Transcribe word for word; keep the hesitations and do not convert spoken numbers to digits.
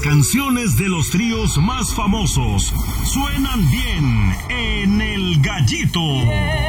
canciones de los tríos más famosos suenan bien en El Gallito.